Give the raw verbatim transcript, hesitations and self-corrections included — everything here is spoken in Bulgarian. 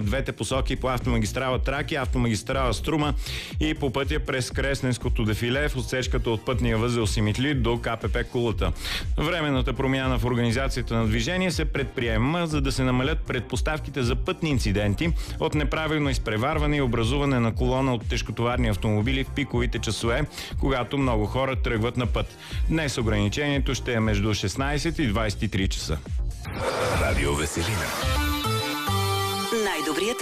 двете посоки по автомагистрала Тракия, автомагистрала Струма и по пътя през Кресненското дефиле в отсечката от пътния възел Симитли до КПП Кулата. Временната промяна в организацията на движение се предприема, за да се намалят предпоставките за пътни инциденти от неправилно изпреварване и образуване на колона от тежкотоварни автомобили в пиковите часове, когато много хора тръгват на път. Днес ограничението ще е между шестнайсет и двайсет и три часа. Радио Веселина. Най-добрият